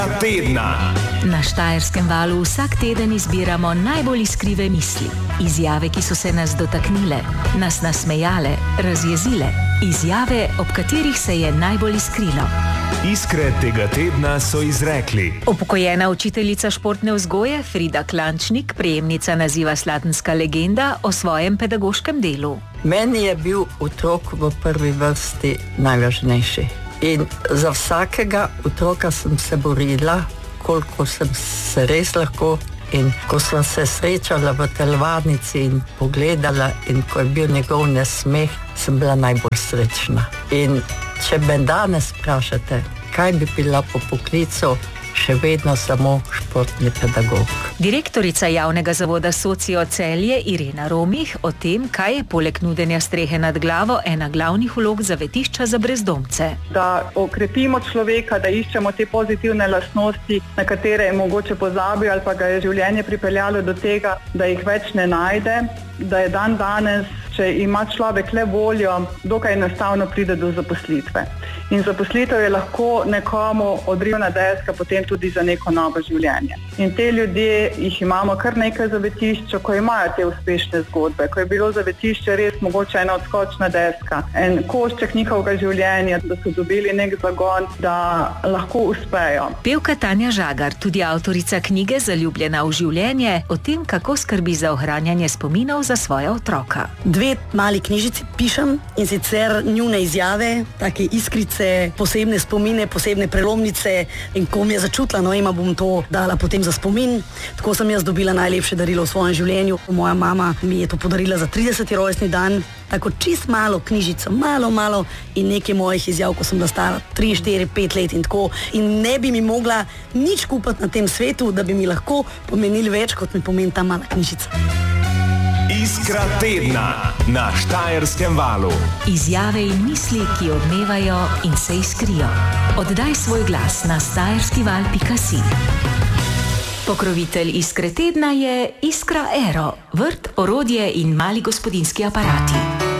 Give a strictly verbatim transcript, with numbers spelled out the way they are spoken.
tedna. Na Štajerskem valu vsak teden izbiramo najbolj iskrive misli. Izjave, ki so se nas dotaknile, nas nasmejale, razjezile. Izjave, ob katerih se je najbolj iskrilo. Iskre tega tedna so izrekli Upokojena učiteljica športne vzgoje Frida Klančnik, prejemnica naziva Slatenska legenda, o svojem pedagoškem delu. Meni je bil otrok v prvi vrsti najvažnejši. In za vsakega otroka sem se borila, koliko sem se res lahko. In ko sva se srečala v telovadnici in pogledala, in ko je bil njegov nasmeh, sem bila najbolj srečna. In če me danes vprašate, kaj bi bila po poklicu, še vedno samo športni pedagog. Direktorica javnega zavoda Socio Celje Irena Romih o tem, kaj je poleg nudenja strehe nad glavo ena glavnih vlog zavetišča za brezdomce. Da okrepimo človeka, da iščemo te pozitivne lastnosti, na katere je mogoče pozabil ali pa ga je življenje pripeljalo do tega, da jih več ne najde, da je dan danes, če ima človek le voljo, dokaj enostavno pride do zaposlitve. In zaposlitev je lahko nekomu odrivna deska potem tudi za neko novo življenje. In te ljudje, jih imamo kar nekaj zavetišč, ko imajo te uspešne zgodbe, ko je bilo zavetišče res mogoče ena odskočna deska, en košček njihovega življenja, da so dobili nek zagon, da lahko uspejo. Pevka Tanja Žagar, tudi avtorica knjige Zaljubljena v življenje, o tem, kako skrbi za ohranjanje spominov za svoja otroka. Dve mali knjižici pišem, in sicer njune izjave, take iskrice, posebne spomine, posebne prelomnice, in ko mi je začutila, no, ima bom to dala potem za spomin. Tako sem jaz dobila najlepše darilo v svojem življenju. Moja mama mi je to podarila za trideseti rojstni dan, tako čist malo knjižico, malo, malo in nekaj mojih izjav, ko sem bila stara tri, štiri, pet let in tako. In ne bi mi mogla nič kupiti na tem svetu, da bi mi lahko pomenili več, kot mi pomeni ta mala knjižica. Iskra tedna na Štajerskem valu. Izjave in misli, ki odmevajo in se iskrijo. Oddaj svoj glas na štajerskival pika si. Pokrovitelj Iskre tedna je Iskra Aero, vrt, orodje in mali gospodinjski aparati.